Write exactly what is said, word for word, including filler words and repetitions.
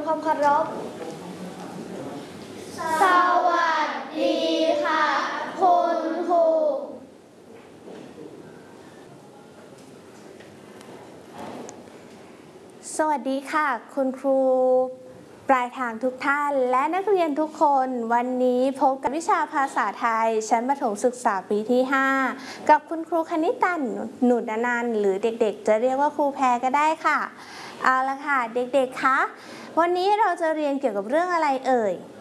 ความเคารพสวัสดีค่ะคุณครูสวัสดีค่ะคุณครูปลายทางทุกท่านและนักเรียนทุกคนวันนี้พบกับวิชาภาษาไทยชั้นประถมศึกษาปีที่ห้ากับคุณครูคณิตาหนุนอนันต์หรือเด็กๆจะเรียกว่าครูแพรก็ได้ค่ะเอาละค่ะเด็กๆคะวันนี้เราจะเรียนเกี่ยวกับเรื่องอะไรเอ่ย